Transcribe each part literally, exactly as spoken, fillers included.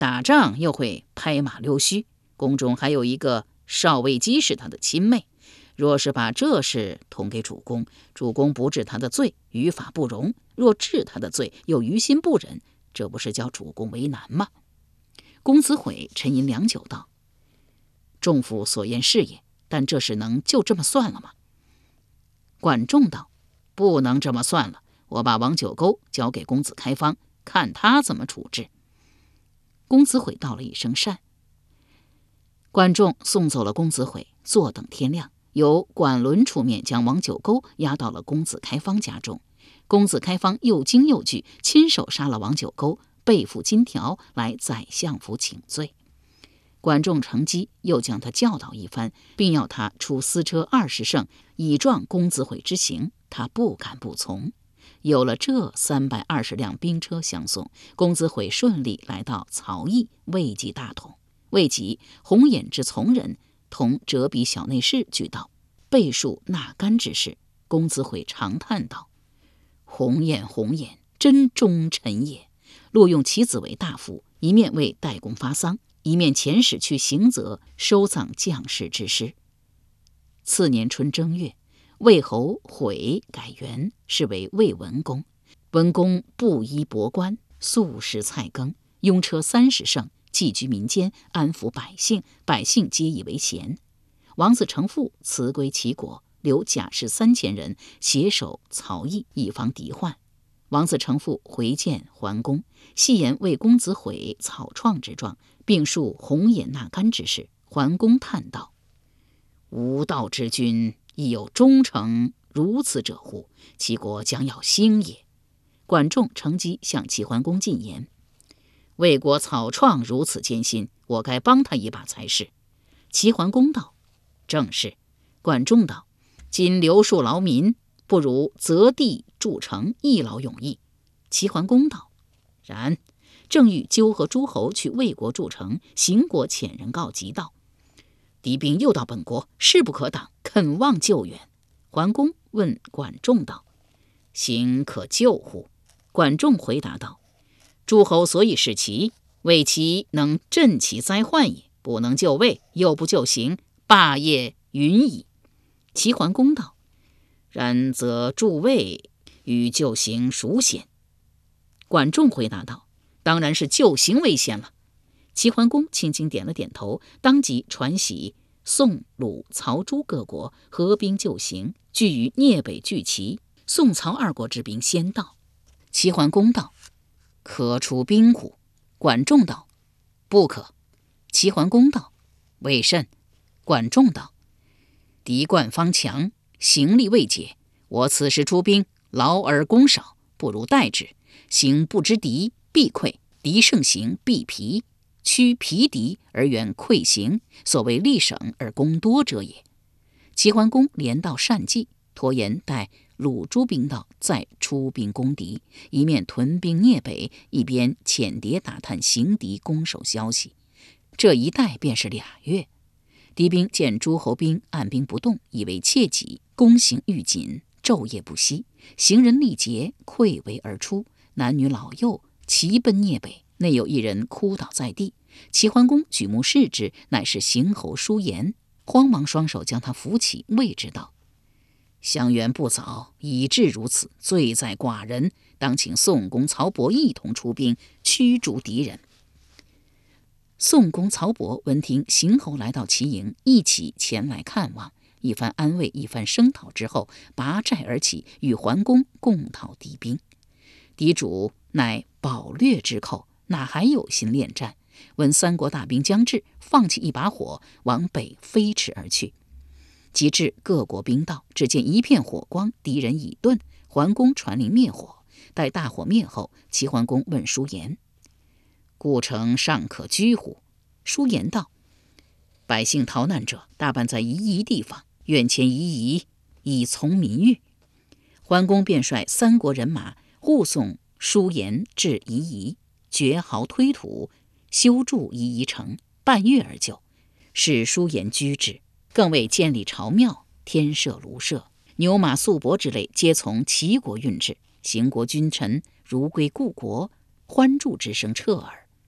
打仗又会拍马溜须，宫中还有一个少尉姬是他的亲妹。若是把这事通给主公，主公不治他的罪，于法不容；若治他的罪，又于心不忍，这不是叫主公为难吗？公子悔沉吟良久，道：仲父所言是也，但这事能就这么算了吗？管仲道：不能这么算了，我把王九沟交给公子开方，看他怎么处置。公子悔道了一声善。管仲送走了公子悔，坐等天亮，由管伦出面将王九沟押到了公子开方家中。公子开方又惊又惧，亲手杀了王九沟，背负金条来宰相府请罪。管仲乘机又将他教导一番，并要他出私车二十乘，以壮公子悔之行。他不敢不从。有了这三百二十辆兵车相送，公子悔顺利来到曹邑，位极大统。未及，红眼之从人同折笔小内侍俱到，背述纳干之事。公子悔长叹道：红眼红眼，真忠臣也。录用其子为大夫，一面为代公发丧，一面遣使去行泽收葬将士之尸。次年春正月，魏侯悔改元，是为魏文公。文公布衣帛冠，素食菜羹，拥车三十乘，寄居民间，安抚百姓，百姓皆以为贤。王子成父辞归齐国，留甲士三千人携手曹邑，以防敌患。王子成父回见桓公，戏言为公子悔草创之状，并述红眼纳干之事。桓公叹道：无道之君，亦有忠诚如此者乎？齐国将要兴也。管仲乘机向齐桓公进言：魏国草创如此艰辛，我该帮他一把才是。齐桓公道：正是。管仲道：今留戍劳民，不如择地筑城，一劳永逸。齐桓公道：然。正欲纠合诸侯去魏国筑城，邢国遣人告急道：敌兵又到本国，势不可挡，恳望救援。桓公问管仲道：邢可救乎？管仲回答道：诸侯所以事齐，为其能镇其灾患也，不能救魏，又不救邢，霸业云矣。齐桓公道：然则助魏与救邢孰险？管仲回答道：当然是救邢为先了。齐桓公轻轻点了点头，当即传檄宋、鲁、曹、朱各国合兵救邢，据于聂北拒齐。宋、曹二国之兵先到。齐桓公道：可出兵乎？管仲道：不可。齐桓公道：为甚？管仲道：敌冠方强，行力未解，我此时出兵，劳而功少，不如待之。行不知敌，必溃；敌胜行，必疲。屈疲敌而远溃行，所谓力省而功多者也。齐桓公连道善计，拖延待鲁诸兵到，再出兵攻敌，一面屯兵聂北，一边遣谍打探行敌攻守消息。这一待便是俩月。敌兵见诸侯兵按兵不动，以为切己，攻行愈紧，昼夜不息。行人力竭，溃围而出，男女老幼齐奔聂北，内有一人哭倒在地。齐桓公举目视之，乃是邢侯叔颜，慌忙双手将他扶起，谓之道：相援不早，以致如此，罪在寡人，当请宋公曹伯一同出兵，驱逐敌人。宋公曹伯闻听邢侯来到齐营，一起前来看望，一番安慰，一番声讨之后，拔寨而起，与桓公共讨敌兵。敌主乃保略之寇，哪还有心恋战？闻三国大兵将至，放弃一把火，往北飞驰而去。及至各国兵到，只见一片火光，敌人已遁。桓公传令灭火，待大火灭后，齐桓公问叔颜：故城尚可居乎？叔颜道：百姓逃难者大半在夷夷地方，愿迁夷夷，以从民欲。桓公便率三国人马护送叔颜至夷夷，掘壕推土，修筑夷夷城，半月而就，使叔颜居之。更为建立朝庙，天舍庐舍，牛马素帛之类，皆从齐国运至。邢国君臣如归故国，欢祝之声彻耳。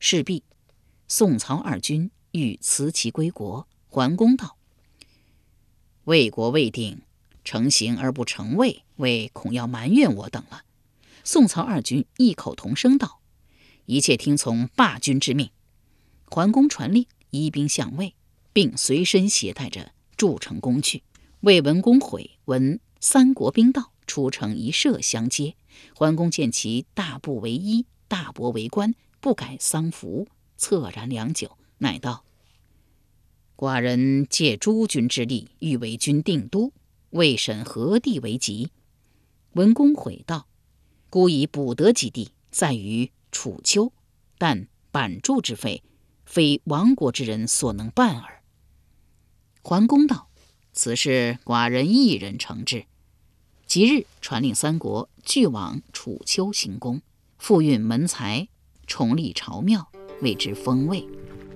事毕，宋曹二军欲辞其归国。桓公道：魏国未定，成行而不成魏，魏恐要埋怨我等了。宋曹二军异口同声道：一切听从霸君之命。桓公传令，移兵向魏，并随身携带着筑城工具。魏文公悔闻三国兵到，出城一射相接。桓公见其大步为衣，大帛为冠，不改丧服，恻然良久，乃道：寡人借诸君之力，欲为君定都，未审何地为急。文公悔道：孤以补得几地，在于楚丘，但版筑之费，非亡国之人所能办耳。桓公道：此事寡人一人承之。即日传令三国俱往楚丘行宫，复运门财，重立朝庙，谓之封魏。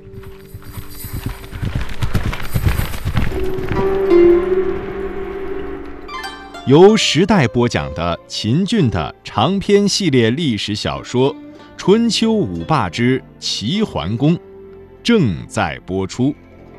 由时代播讲的秦俊的长篇系列历史小说《春秋五霸之齐桓公》正在播出。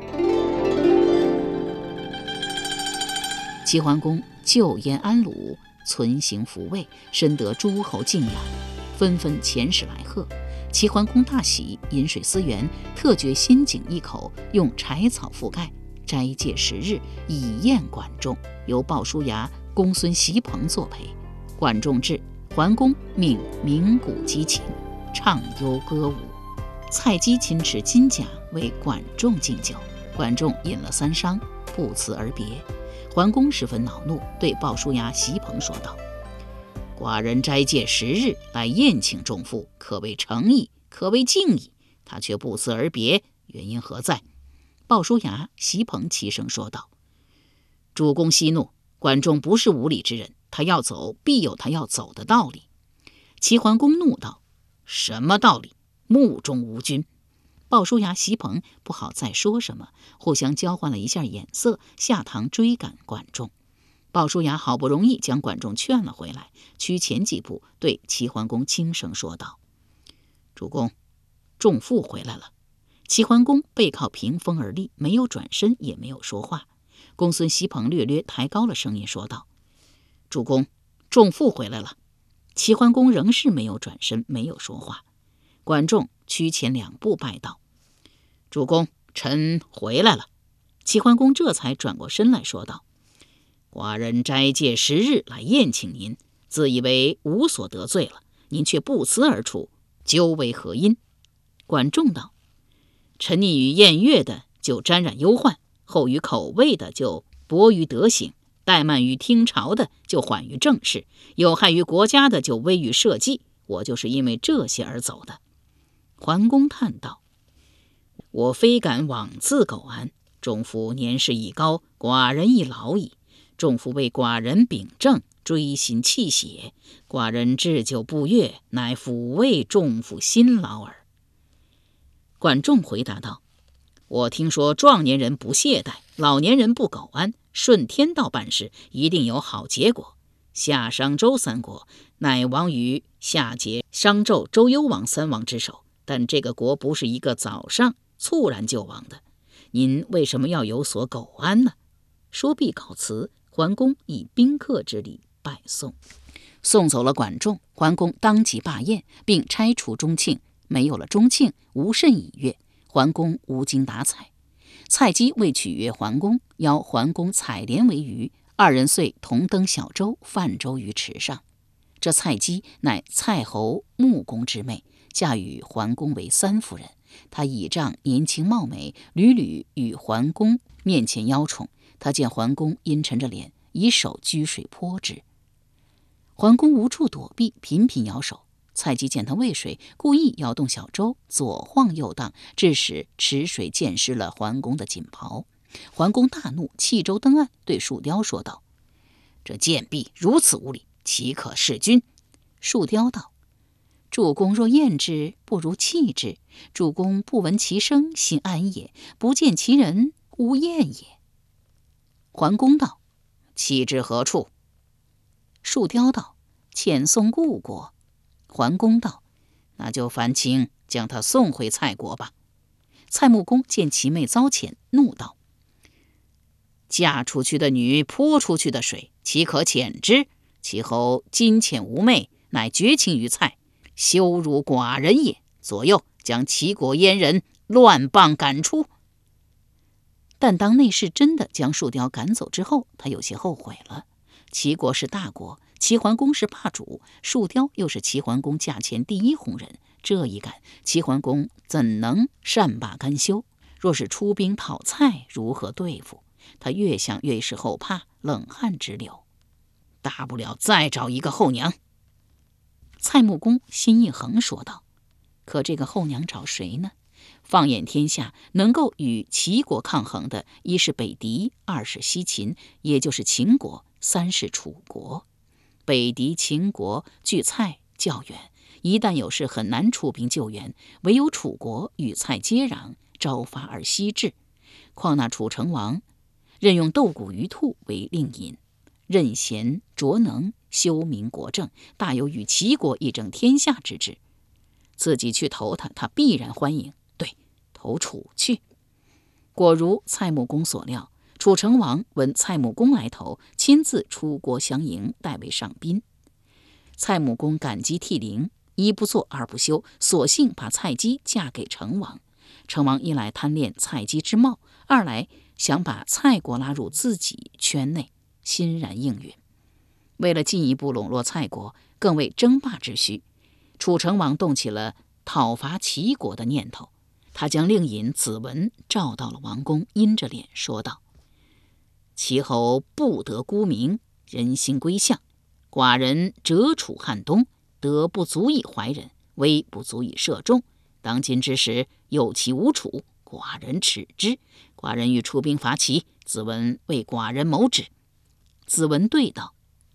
齐桓公救燕安鲁，存行抚慰，深得诸侯敬仰，纷纷遣使来贺。齐桓公大喜，饮水思源，特掘新井一口，用柴草覆盖，斋戒十日，以宴管仲，由鲍叔牙、公孙袭彭作陪。管仲至，桓公命鸣鼓击琴，唱幽歌舞。蔡姬亲持金甲为管仲敬酒，管仲饮了三觞，不辞而别。桓公十分恼怒，对鲍叔牙、袭彭说道：寡人斋戒十日来宴请仲父，可谓诚意，可谓敬意，他却不辞而别，原因何在？鲍叔牙、袭彭齐声说道：主公息怒，管仲不是无礼之人，他要走必有他要走的道理。齐桓公怒道：什么道理？目中无君。鲍叔牙、袭彭不好再说什么，互相交换了一下眼色，下堂追赶管仲。鲍叔牙好不容易将管仲劝了回来，趋前几步，对齐桓公轻声说道：主公，仲父回来了。齐桓公背靠屏风而立，没有转身，也没有说话。公孙袭彭略略抬高了声音说道：主公，仲父回来了。齐桓公仍是没有转身，没有说话。管仲趋前两步拜道：主公，臣回来了。齐桓公这才转过身来说道：寡人斋戒十日来宴请您，自以为无所得罪了，您却不辞而出，究为何因？管仲道：沉溺于宴乐的就沾染忧患，厚于口味的就薄于德行，怠慢于听朝的就缓于政事，有害于国家的就危于社稷，我就是因为这些而走的。桓公叹道：我非敢枉自苟安，仲父年事已高，寡人亦老矣，仲父为寡人秉政，追心泣血，寡人置酒不悦，乃抚慰仲父辛劳耳。管仲回答道：我听说壮年人不懈怠，老年人不苟安，顺天道办事，一定有好结果。夏商周三国乃亡于夏桀、商纣、周幽王三王之手，但这个国不是一个早上猝然就亡的，您为什么要有所苟安呢？说毕告辞，桓公以宾客之礼拜送。送走了管仲，桓公当即罢宴，并拆除钟庆。没有了钟庆，无甚以乐，桓公无精打采。蔡姬为取悦桓公，邀桓公采莲为娱，二人遂同登小舟，泛舟于池上。这蔡姬乃蔡侯穆公之妹，嫁与桓公为三夫人。她倚仗年轻貌美，屡屡与桓公面前邀宠。她见桓公阴沉着脸，以手居水泼之。桓公无处躲避，频频摇手。蔡姬见他畏水，故意摇动小舟，左晃右荡，致使池水溅湿了桓公的锦袍。桓公大怒，弃舟登岸，对树雕说道：这贱婢如此无礼，岂可弑君？树雕道：主公若厌之，不如弃之。主公不闻其声，心安也；不见其人，无厌也。桓公道：弃之何处？树雕道：遣送故国。桓公道：那就烦请将他送回蔡国吧。蔡穆公见其妹遭遣，怒道：嫁出去的女泼出去的水，岂可遣之？其后今遣吾妹，乃绝情于蔡，羞辱寡人也。左右将齐国阉人乱棒赶出。但当内侍真的将树雕赶走之后，他有些后悔了。齐国是大国，齐桓公是霸主，树雕又是齐桓公驾前第一红人，这一赶，齐桓公怎能善罢甘休？若是出兵讨蔡，如何对付？他越想越是后怕，冷汗直流。大不了再找一个后娘。蔡穆公心一横，说道：可这个后娘找谁呢？放眼天下，能够与齐国抗衡的，一是北狄，二是西秦，也就是秦国，三是楚国。北狄、秦国距蔡较远，一旦有事很难出兵救援，唯有楚国与蔡接壤，朝发而夕至。况那楚成王任用斗谷于兔为令尹，任贤卓能，修明国政，大有与齐国一争天下之志。自己去投他，他必然欢迎。对，投楚去。果如蔡穆公所料，楚成王闻蔡穆公来投，亲自出国相迎，代为上宾。蔡穆公感激涕零，一不做二不休，索性把蔡姬嫁给成王。成王一来贪恋蔡姬之貌，二来想把蔡国拉入自己圈内，欣然应允。为了进一步笼络蔡国，更为争霸之需，楚成王动起了讨伐齐国的念头。他将令尹子文召到了王宫，阴着脸说道：齐侯不得孤名，人心归向。寡人折楚汉东，德不足以怀人，威不足以摄众。当今之时，有齐无楚，寡人耻之。寡人欲出兵伐齐，子文为寡人谋之。子文对道：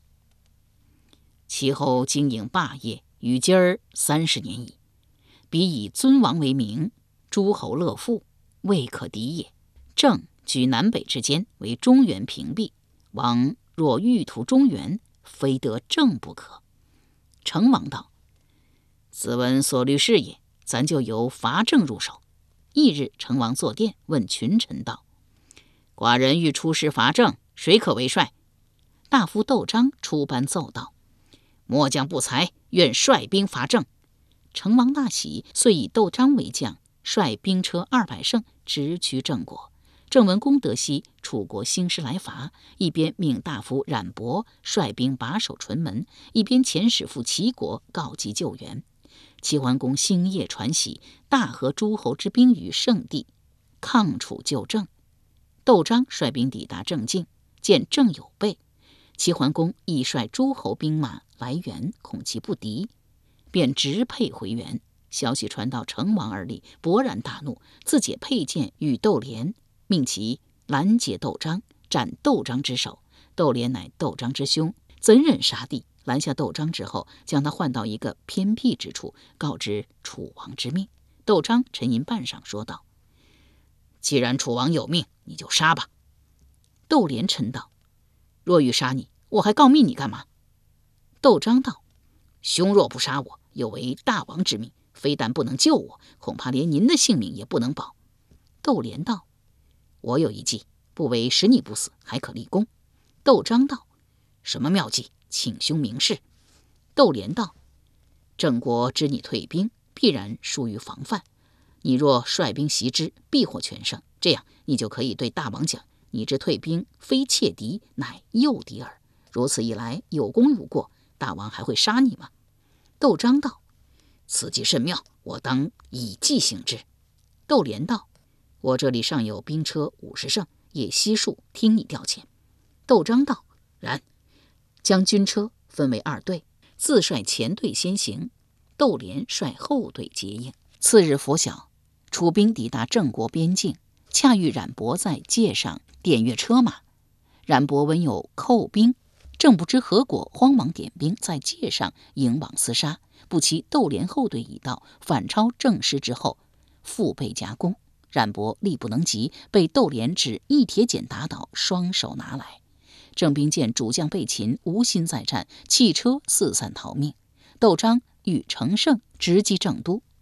齐侯经营霸业，与今儿三十年矣。彼以尊王为名，诸侯乐富，未可敌也。郑居南北之间，为中原屏蔽。王若欲图中原，非得郑不可。成王道：子文所虑是也，咱就由伐郑入手。翌日，成王坐殿，问群臣道：寡人欲出师伐郑，谁可为帅？大夫窦章出班奏道：末将不才，愿率兵伐郑。成王大喜，遂以窦章为将，率兵车二百乘，直趋郑国。郑文公得悉楚国兴师来伐，一边命大夫冉伯率兵把守淳门，一边遣使赴齐国告急救援。齐桓公星夜传喜，大合诸侯之兵于圣地，抗楚救郑。窦章率兵抵达郑境，见郑有备，齐桓公亦率诸侯兵马来援，恐其不敌，便直配回援。消息传到成王耳里，勃然大怒，自解佩剑与窦连，命其拦截窦章，斩窦章之首。窦连乃窦章之兄，怎忍杀弟？拦下窦章之后，将他换到一个偏僻之处，告知楚王之命。窦章沉吟半晌，说道：既然楚王有命，你就杀吧。窦连嗔道：若欲杀你，我还告密你干嘛？窦章道：兄若不杀我，有违大王之命，非但不能救我，恐怕连您的性命也不能保。窦连道：我有一计，不为使你不死，还可立功。窦章道：什么妙计？请兄明示。窦连道：郑国知你退兵，必然疏于防范，你若率兵袭之，必获全胜。这样你就可以对大王讲，你这退兵非窃敌，乃诱敌耳。如此一来，有功无过，大王还会杀你吗？窦章道：此计甚妙，我当以计行之。窦连道：我这里尚有兵车五十乘，也悉数听你调遣。窦章道：然。将军车分为二队，自率前队先行，窦连率后队接应。次日拂晓，楚兵抵达郑国边境，恰遇冉伯在界上点阅车马。冉伯闻有寇兵，正不知何果，慌忙点兵在界上迎往厮杀。不期窦连后队已到，反超郑师之后，腹背夹攻。冉伯力不能及，被窦连只一铁锏打倒，双手拿来。郑兵见主将被擒，无心再战，弃车四散逃命。窦章欲乘胜直击郑都，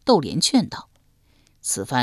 窦廉劝道：“此番